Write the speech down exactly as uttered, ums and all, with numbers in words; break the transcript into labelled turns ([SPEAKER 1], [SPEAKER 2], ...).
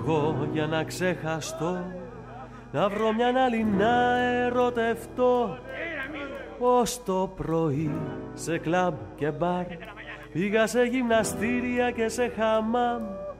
[SPEAKER 1] Εγώ για να ξεχαστώ, να βρω μιαν άλλη να ερωτευτώ. Ως το πρωί σε κλαμπ και μπαρ, πήγα σε γυμναστήρια και σε χαμάμ.